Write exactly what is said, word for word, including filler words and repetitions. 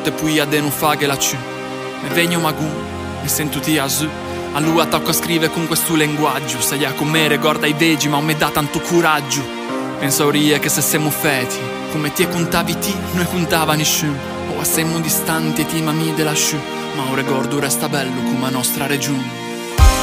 notte poi a non fa che la ciù. E vegno magun, e sento ti a su. A lui attacco a scrivere con questo linguaggio. Sai a come ricorda i vegi ma mi dà tanto coraggio. Penso rie che se siamo feti, come ti contavi ti, noi contava nessuno. O siamo distanti e ti mami della sciù. Ma un ricordo resta bello come la nostra regione.